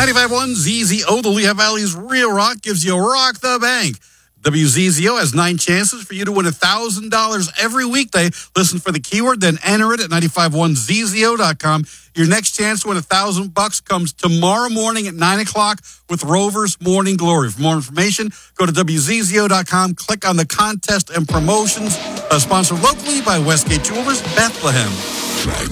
95.1 ZZO, the Lehigh Valley's Real Rock, gives you Rock the Bank. WZZO has 9 chances for you to win $1,000 every weekday. Listen for the keyword, then enter it at 951ZZO.com. Your next chance to win $1,000 comes tomorrow morning at 9 o'clock with Rover's Morning Glory. For more information, go to WZZO.com, click on the contest and promotions. Sponsored locally by Westgate Jewelers, Bethlehem.